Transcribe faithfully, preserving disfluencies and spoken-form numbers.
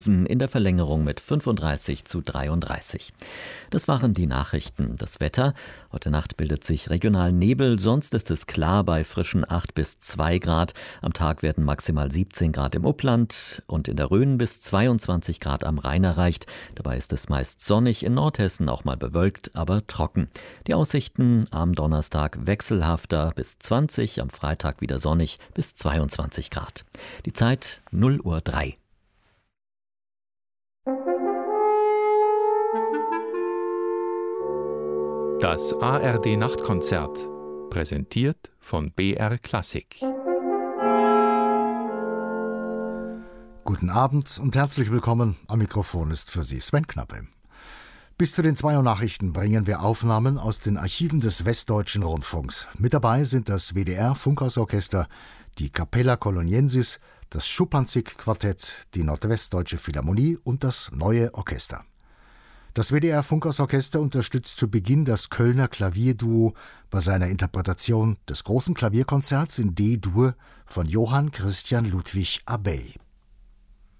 in der Verlängerung mit fünfunddreißig zu dreiunddreißig. Das waren die Nachrichten. Das Wetter. Heute Nacht bildet sich regional Nebel, sonst ist es klar bei frischen acht bis zwei Grad. Am Tag werden maximal siebzehn Grad im Upland und in der Rhön bis zweiundzwanzig Grad am Rhein erreicht. Dabei ist es meist sonnig, in Nordhessen auch mal bewölkt, aber trocken. Die Aussichten am Donnerstag wechselhafter bis zwanzig, am Freitag wieder sonnig bis zweiundzwanzig Grad. Die Zeit null Uhr drei. Das A R D-Nachtkonzert, präsentiert von B R Klassik. Guten Abend und herzlich willkommen. Am Mikrofon ist für Sie Sven Knappe. Bis zu den zwei Uhr Nachrichten bringen wir Aufnahmen aus den Archiven des Westdeutschen Rundfunks. Mit dabei sind das W D R-Funkhausorchester, die Capella Coloniensis, das Schuppanzig-Quartett, die Nordwestdeutsche Philharmonie und das Neue Orchester. Das W D R-Funkhausorchester unterstützt zu Beginn das Kölner Klavierduo bei seiner Interpretation des großen Klavierkonzerts in D-Dur von Johann Christian Ludwig Abey.